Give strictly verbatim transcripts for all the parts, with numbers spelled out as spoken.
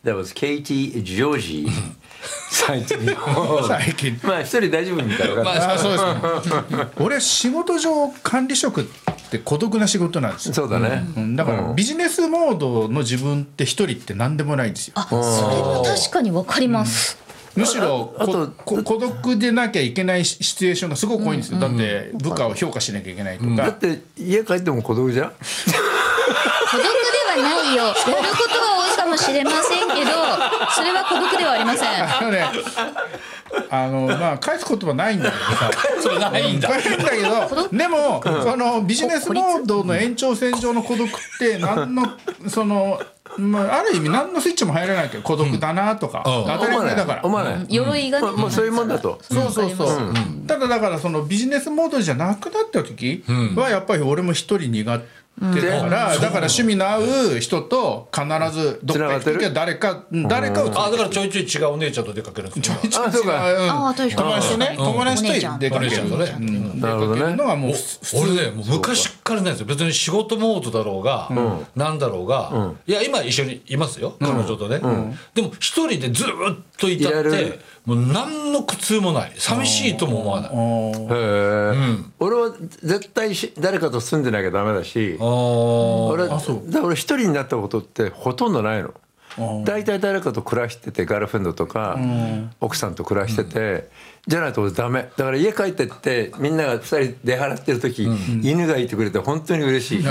That was Katie Georgie 最近最近まあ一人大丈夫みたいな、 まあ、そうですね俺仕事上管理職って孤独な仕事なんですよ。 そうだね、 うん、だからビジネスモードの自分って一人って何でもないんですよ。 あ、それは確かに分かります、 うん、むしろあとこ孤独でなきゃいけないシチュエーションがすごく多いんですよ、うん、だって部下を評価しなきゃいけないとか、うん、 だって家帰っても孤独じゃん孤独ではないよ。やることは多いかもしれませんけど、それは孤独ではありません。 あのね、あのまあ返す言葉ないんだけどさ、 それないんだ。 ないんだけど、でも、うん、そのビジネスモードの延長線上の孤独って何のその、まあ、ある意味何のスイッチも入らないけど孤独だなとか、うん、当たり前だから。 思わない。 鎧がね、 まあ、そういうもんだと。 そうそうそう。うん、ただだからそのビジネスモードじゃなくなった時はやっぱり俺も一人苦手。だから、だから趣味の合う人と必ずどっか行く時は誰か誰かをあだからちょいちょい違うお姉ちゃんと出かけるんですよ。 ちょいちょい違う、 あ確かに友達とね、友達と出かけるのがもう俺ねもう昔からないですよ。別に仕事モードだろうがなんだろうが、いや今一緒にいますよ彼女とね。でも一人でずっといたってもう何の苦痛もない、寂しいとも思わない。へえ。俺は絶対誰かと住んでなきゃダメだし、俺だから俺一人になったことってほとんどないの。大体誰かと暮らしてて、ガールフレンドとか奥さんと暮らしてて、じゃないと俺ダメだから。家帰ってってみんながふたり出払ってる時、犬がいてくれて本当に嬉しい。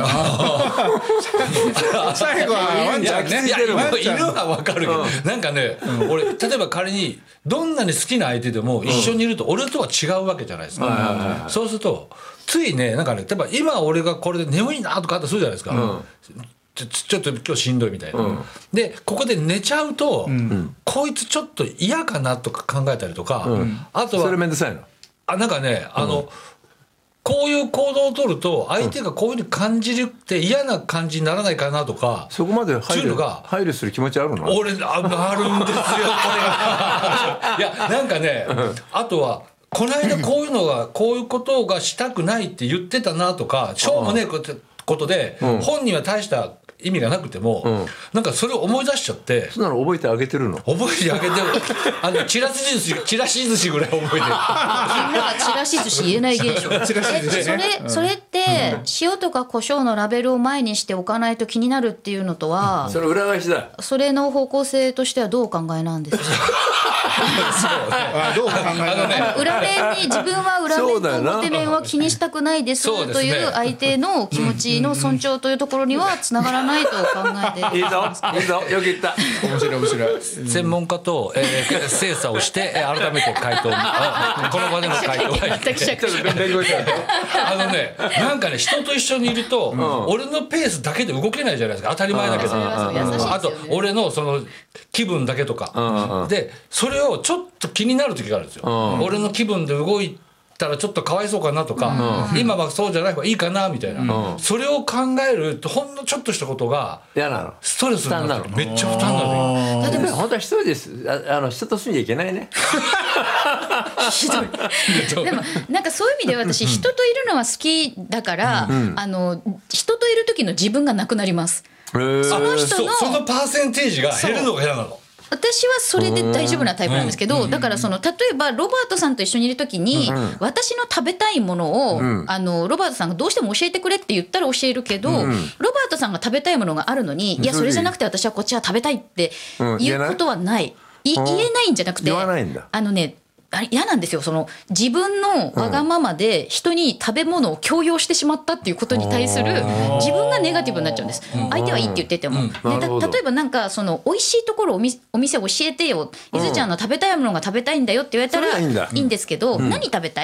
最後はワンちゃんね。 いや犬は分かるけど、なんかね俺例えば仮にどんなに好きな相手でも一緒にいると俺とは違うわけじゃないですか。そうするとついねなんかね、例えば今俺がこれで眠いなとかあったらするじゃないですか。ちょ, ちょっと今日しんどいみたいな、うん、でここで寝ちゃうと、うん、こいつちょっと嫌かなとか考えたりとか、うん、あとはそれめんどくさいの。 あなんかねあの、うん、こういう行動を取ると相手がこういうふうに感じるって嫌な感じにならないかなとか、 そこまで配慮が配慮する気持ちあるの？ 俺ああるんですよこれがいやなんかね、うん、あとはこの間こういうのがこういうことがしたくないって言ってたなとか、しょうもねえことことで、うん、本人は大した意味がなくても、うん、なんかそれを思い出しちゃって。 そんなの覚えてあげてるの？ 覚えてあげてるあのチラシ寿司チラシ寿司ぐらい覚えてる。 君はチラシ寿司言えない現象。チラシ寿司、ね、それそれって、うん、塩とか胡椒のラベルを前にしておかないと気になるっていうのとは、 うん、それ裏返しだ。 それの方向性としてはどうお考えなんですか？ あどう考えたね、裏面に自分は裏面と表面は気にしたくないですという相手の気持ちの尊重というところにはつながらないと考えていいぞいいぞよく言った。 面白い面白い。 専門家と、えー、精査をして、えー、改めて回答この場での回答はあのねなんかね人と一緒にいると、うん、俺のペースだけで動けないじゃないですか。当たり前だけど、あと俺のその気分だけとかでそれをちょっと気になる時があるんですよ。俺の気分で動いたらちょっとかわいそうかなとか、うん、今はそうじゃない方がいいかなみたいな、うん、それを考えるとほんのちょっとしたことが嫌なの。 ストレスになる。めっちゃ負担になる。 だって本当は一人です。ああの人と住んじゃいけないね。 ひどい。でもなんかそういう意味で私人といるのは好きだから、うん、あの人といる時の自分がなくなります。その人のそ, そのパーセンテージが減るのが嫌なの。 私はそれで大丈夫なタイプなんですけど、だからその例えばロバートさんと一緒にいるときに、私の食べたいものを、あのロバートさんがどうしても教えてくれって言ったら教えるけど、ロバートさんが食べたいものがあるのに、いやそれじゃなくて私はこっちは食べたいっていうことはない。い言えないんじゃなくて、あのね嫌なんですよ。その自分のわがままで人に食べ物を強要してしまったっていうことに対する自分がネガティブになっちゃうんです。相手はいいって言ってても、ね、例えばなんかその美味しいところを お, みお店教えてよ、いずちゃんの食べたいものが食べたいんだよって言われたらいいんですけど、何食べたい